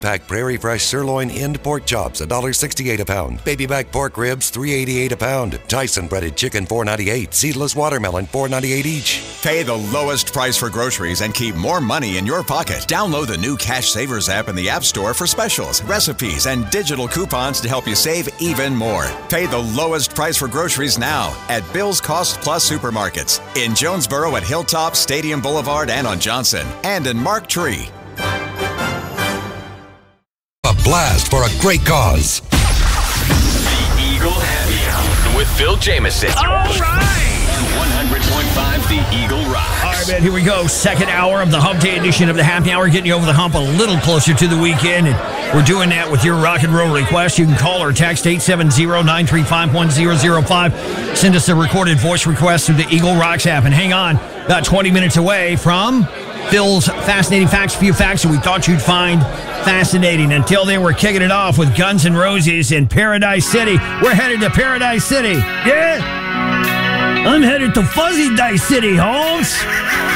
Pack Prairie Fresh Sirloin End Pork Chops, $1.68 a pound. Baby back pork ribs, $3.88 a pound. Tyson breaded chicken, $4.98. Seedless watermelon, $4.98 each. Pay the lowest price for groceries and keep more money in your pocket. Download the new Cash Savers app in the App Store for specials, recipes, and digital coupons to help you save even more. Pay the lowest price for groceries now at Bill's Cost Plus Supermarkets in Jonesboro at Hilltop, Stadium Boulevard, and on Johnson, and in Mark Tree. A blast for a great cause. The Eagle Happy Hour with Phil Jameson. All right. 100.5 The Eagle Rocks. All right, man, here we go. Second hour of the Hump Day edition of the Happy Hour, getting you over the hump a little closer to the weekend. And we're doing that with your rock and roll request. You can call or text 870-935-1005. Send us a recorded voice request through the Eagle Rocks app. And hang on, about 20 minutes away from Phil's Fascinating Facts, a few facts that we thought you'd find fascinating. Until then, we're kicking it off with Guns N' Roses in Paradise City. We're headed to Paradise City. Yeah? I'm headed to Fuzzy Dice City, Holmes.